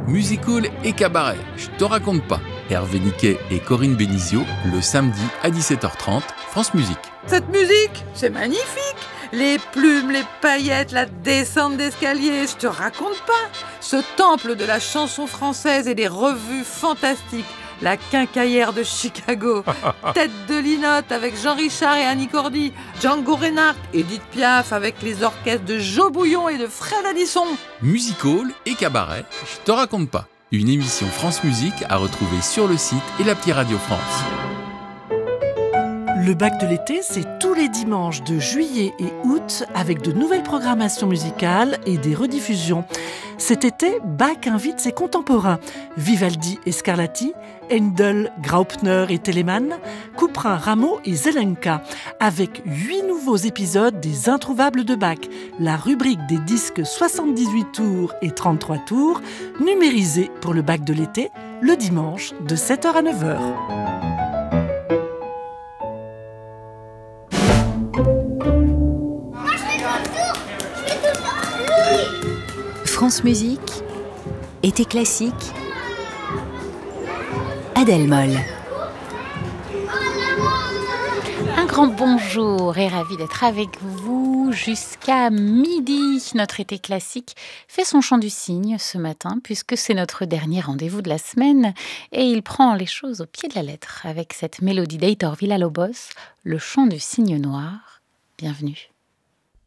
Musical et cabaret, je te raconte pas. Hervé Niquet et Corinne Bénizio, le samedi à 17h30, France Musique. Cette musique, c'est magnifique. Les plumes, les paillettes, la descente d'escalier, je te raconte pas. Ce temple de la chanson française et des revues fantastiques. La Quincaillère de Chicago, Tête de Linotte avec Jean Richard et Annie Cordy, Django Reinhardt, Edith Piaf avec les orchestres de Joe Bouillon et de Fred Addison. Musical et cabaret, je te raconte pas. Une émission France Musique à retrouver sur le site et l'appli Radio France. Le bac de l'été, c'est tous les dimanches de juillet et août avec de nouvelles programmations musicales et des rediffusions. Cet été, Bach invite ses contemporains, Vivaldi et Scarlatti, Handel, Graupner et Telemann, Couperin, Rameau et Zelenka, avec 8 nouveaux épisodes des Introuvables de Bach, la rubrique des disques 78 tours et 33 tours, numérisée pour le bac de l'été, le dimanche de 7h à 9h. France Musique, été classique, Adèle Moll. Un grand bonjour et ravi d'être avec vous jusqu'à midi. Notre été classique fait son chant du cygne ce matin puisque c'est notre dernier rendez-vous de la semaine et il prend les choses au pied de la lettre avec cette mélodie d'Heitor Villa-Lobos, le chant du cygne noir. Bienvenue.